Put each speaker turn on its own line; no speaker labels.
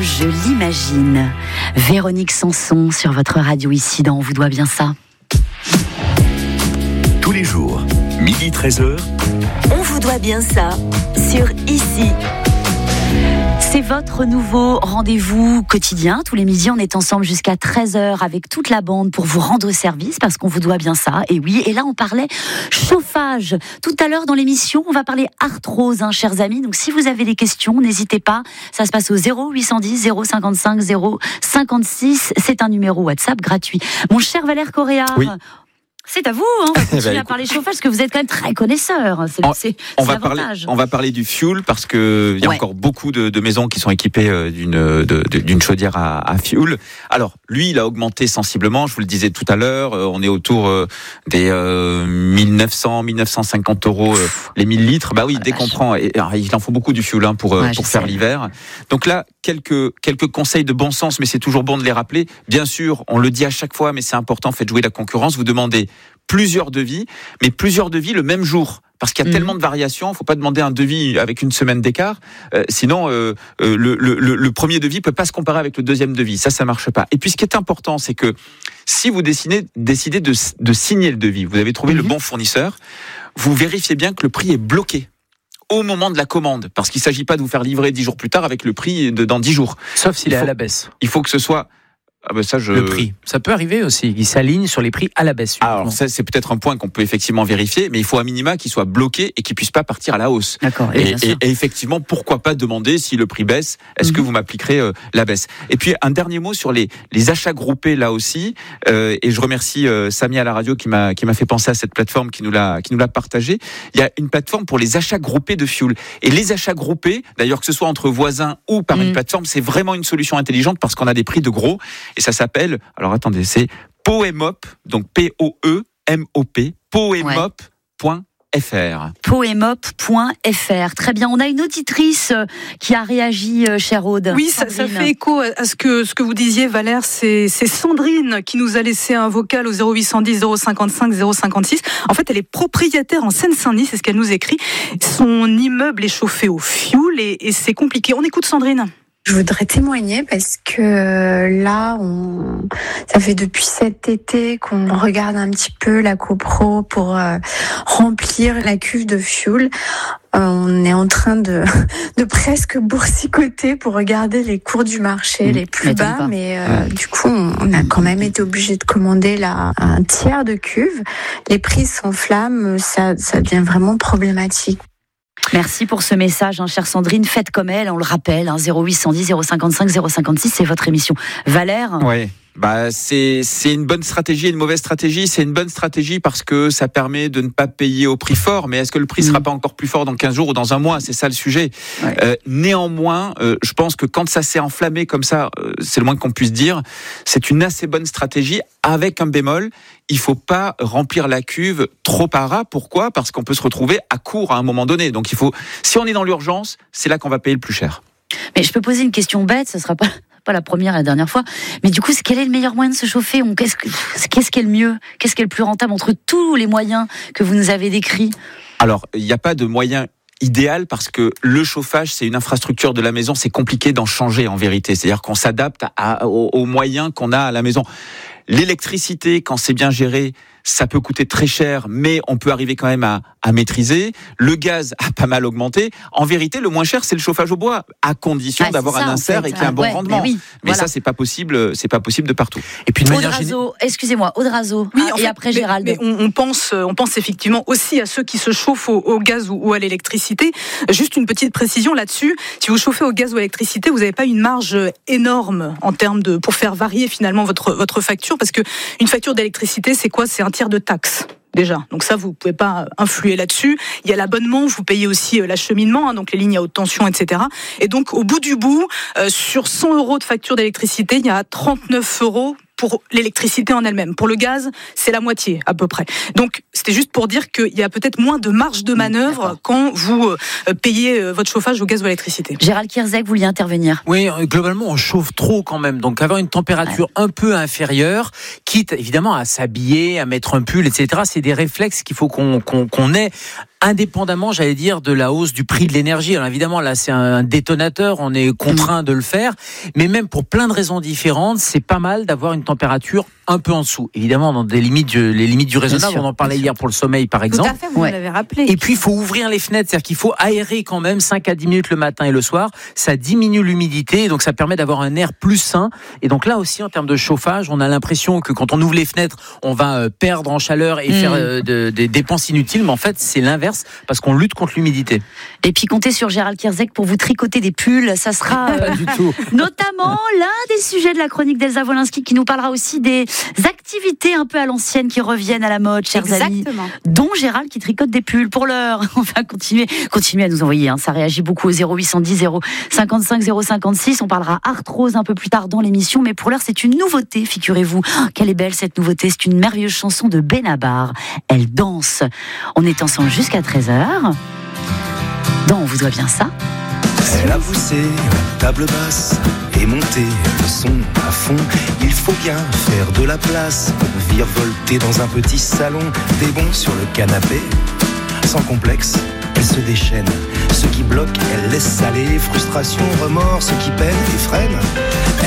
je l'imagine. Véronique Sanson sur votre radio ici dans On vous doit bien ça.
Tous les jours, 12h-13h.
On vous doit bien ça sur Ici.
C'est votre nouveau rendez-vous quotidien. Tous les midis, on est ensemble jusqu'à 13h avec toute la bande pour vous rendre service parce qu'on vous doit bien ça. Et oui, et là, on parlait chauffage. Tout à l'heure dans l'émission, on va parler arthrose, chers amis. Donc, si vous avez des questions, n'hésitez pas. Ça se passe au 0810 055 056. C'est un numéro WhatsApp gratuit. Mon cher Valère Correa.
Oui.
C'est à vous, continuer à parler chauffage, parce que vous êtes quand même très connaisseur.
On va parler du fuel, parce que il y a encore beaucoup de maisons qui sont équipées d'une chaudière à fuel. Alors, lui, il a augmenté sensiblement, je vous le disais tout à l'heure, on est autour des 1950 euros les 1000 litres. Bah oui, dès qu'on prend, il en faut beaucoup du fuel pour faire l'hiver. Donc là, quelques conseils de bon sens, mais c'est toujours bon de les rappeler. Bien sûr, on le dit à chaque fois, mais c'est important, faites jouer la concurrence. Vous demandez plusieurs devis, mais plusieurs devis le même jour. Parce qu'il y a tellement de variations, il ne faut pas demander un devis avec une semaine d'écart. Sinon, le premier devis ne peut pas se comparer avec le deuxième devis. Ça ne marche pas. Et puis, ce qui est important, c'est que si vous décidez de signer le devis, vous avez trouvé le bon fournisseur, vous vérifiez bien que le prix est bloqué au moment de la commande. Parce qu'il ne s'agit pas de vous faire livrer 10 jours plus tard avec le prix dans 10 jours.
Sauf s'il est à la baisse.
Il faut que ce soit...
Le prix. Ça peut arriver aussi. Il s'aligne sur les prix à la baisse.
Alors ça, c'est peut-être un point qu'on peut effectivement vérifier, mais il faut à minima qu'il soit bloqué et qu'il puisse pas partir à la hausse.
D'accord.
Et effectivement, pourquoi pas demander si le prix baisse, est-ce que vous m'appliquerez la baisse. Et puis un dernier mot sur les achats groupés là aussi. Et je remercie Samy à la radio qui m'a fait penser à cette plateforme, qui nous l'a partagé. Il y a une plateforme pour les achats groupés de fuel. Et les achats groupés, d'ailleurs que ce soit entre voisins ou par une plateforme, c'est vraiment une solution intelligente parce qu'on a des prix de gros. Et ça s'appelle, alors attendez, c'est Poemop, donc P-O-E-M-O-P, poemop.fr.
Poemop.fr. Très bien. On a une auditrice qui a réagi, chère Aude.
Oui, ça fait écho à ce que vous disiez, Valère. C'est Sandrine qui nous a laissé un vocal au 0810 055 056. En fait, elle est propriétaire en Seine-Saint-Denis, c'est ce qu'elle nous écrit. Son immeuble est chauffé au fioul et c'est compliqué. On écoute Sandrine.
Je voudrais témoigner parce que là, ça fait depuis cet été qu'on regarde un petit peu la copro pour remplir la cuve de fuel. On est en train de presque boursicoter pour regarder les cours du marché les plus bas, mais du coup, on a quand même été obligé de commander un tiers de cuve. Les prix s'enflamment, ça devient vraiment problématique.
Merci pour ce message, chère Sandrine. Faites comme elle, on le rappelle, 0810 055 056, c'est votre émission. Valère ?
Oui. C'est une bonne stratégie et une mauvaise stratégie. C'est une bonne stratégie parce que ça permet de ne pas payer au prix fort. Mais est-ce que le prix sera pas encore plus fort dans 15 jours ou dans un mois ? C'est ça le sujet. Ouais. Néanmoins, je pense que quand ça s'est enflammé comme ça, c'est le moins qu'on puisse dire, c'est une assez bonne stratégie avec un bémol. Il faut pas remplir la cuve trop à ras. Pourquoi ? Parce qu'on peut se retrouver à court à un moment donné. Donc si on est dans l'urgence, c'est là qu'on va payer le plus cher.
Mais je peux poser une question bête, ce sera pas la première et la dernière fois, mais du coup, quel est le meilleur moyen de se chauffer ? Qu'est-ce qui est le mieux ? Qu'est-ce qui est le plus rentable entre tous les moyens que vous nous avez décrits ?
Alors, il n'y a pas de moyen idéal parce que le chauffage, c'est une infrastructure de la maison, c'est compliqué d'en changer en vérité. C'est-à-dire qu'on s'adapte aux moyens qu'on a à la maison. L'électricité, quand c'est bien géré, ça peut coûter très cher, mais on peut arriver quand même à maîtriser. Le gaz a pas mal augmenté. En vérité, le moins cher, c'est le chauffage au bois, à condition d'avoir un insert et qu'il y ait un bon rendement. Mais ça, c'est pas possible de partout.
Et puis Audrazo.
Oui,
et après Gérald.
Mais on pense effectivement aussi à ceux qui se chauffent au gaz ou à l'électricité. Juste une petite précision là-dessus. Si vous chauffez au gaz ou à l'électricité, vous n'avez pas une marge énorme en termes pour faire varier finalement votre facture, parce que une facture d'électricité, c'est quoi ? C'est un tiers de taxe. Déjà, donc ça, vous pouvez pas influer là-dessus. Il y a l'abonnement, vous payez aussi l'acheminement, donc les lignes à haute tension, etc. Et donc, au bout du bout, sur 100 € de facture d'électricité, il y a 39 € pour l'électricité en elle-même. Pour le gaz, c'est la moitié, à peu près. Donc, c'était juste pour dire qu'il y a peut-être moins de marge de manœuvre quand vous payez votre chauffage au gaz ou à l'électricité.
Gérald Kierzek, vous vouliez intervenir ?
Oui, globalement, on chauffe trop quand même. Donc, avoir une température un peu inférieure, quitte évidemment à s'habiller, à mettre un pull, etc., c'est des réflexes qu'il faut qu'on ait indépendamment, j'allais dire, de la hausse du prix de l'énergie. Alors évidemment, là, c'est un détonateur, on est contraint de le faire, mais même pour plein de raisons différentes, c'est pas mal d'avoir une température un peu en dessous. Évidemment, dans les limites du raisonnable, on en parlait hier pour le sommeil, par exemple.
Tout à fait, vous l'avez rappelé.
Et puis, il faut ouvrir les fenêtres, c'est-à-dire qu'il faut aérer quand même 5 à 10 minutes le matin et le soir. Ça diminue l'humidité, donc ça permet d'avoir un air plus sain. Et donc là aussi, en termes de chauffage, on a l'impression que quand on ouvre les fenêtres, on va perdre en chaleur et faire des dépenses inutiles, mais en fait, c'est l'inverse, parce qu'on lutte contre l'humidité.
Et puis, comptez sur Gérald Kierzek pour vous tricoter des pulls. Ça sera
Pas du tout.
notamment l'un des sujets de la chronique d'Elsa Wolinski, qui nous parlera aussi des activités un peu à l'ancienne qui reviennent à la mode, chers amis, dont Gérald qui tricote des pulls. Pour l'heure, on va continuer à nous envoyer, ça réagit beaucoup au 0810 055 056. On parlera arthrose un peu plus tard dans l'émission, mais pour l'heure, c'est une nouveauté, figurez-vous. Quelle est belle cette nouveauté, c'est une merveilleuse chanson de Benabar. Elle danse. On est ensemble jusqu'à 13h. Dans On vous doit bien ça.
Elle a poussé une table basse et monté le son à fond. Il faut bien faire de la place pour virevolter dans un petit salon. Des bons sur le canapé, sans complexe, elle se déchaîne. Ce qui bloque, elle laisse aller. Frustration, remords, ce qui peine et freine.